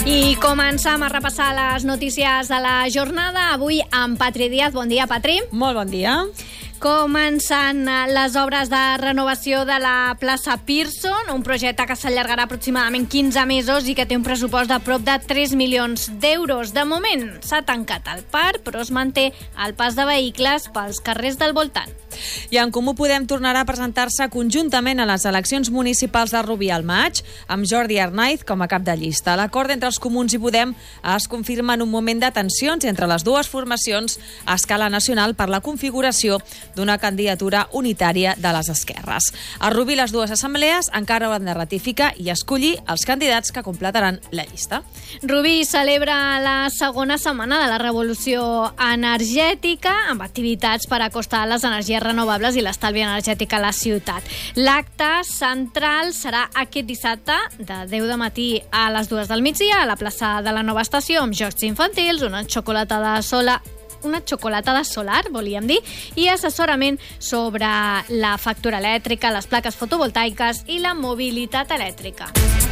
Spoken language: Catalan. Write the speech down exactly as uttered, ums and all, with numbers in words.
I comencem a repassar les notícies de la jornada. Avui amb Patri Díaz. Bon dia, Patri. Molt bon dia. Comencen les obres de renovació de la plaça Pearson, un projecte que s'allargarà aproximadament quinze mesos i que té un pressupost de prop de tres milions d'euros. De moment s'ha tancat el parc, però es manté el pas de vehicles pels carrers del voltant. I en Comú Podem tornarà a presentar-se conjuntament a les eleccions municipals de Rubí al maig, amb Jordi Arnaiz com a cap de llista. L'acord entre els comuns i Podem es confirma en un moment de tensions entre les dues formacions a escala nacional per la configuració d'una candidatura unitària de les esquerres. A Rubí, les dues assemblees encara hauran de ratificar i escollir els candidats que completaran la llista. Rubí celebra la segona setmana de la revolució energètica amb activitats per acostar les energies renovables i l'estalvi energètic a la ciutat. L'acte central serà aquest dissabte de deu de matí a les dues del migdia a la plaça de la nova estació amb jocs infantils, una xocolatada sola una xocolatada solar, volíem dir, i assessorament sobre la factura elèctrica, les plaques fotovoltaiques i la mobilitat elèctrica.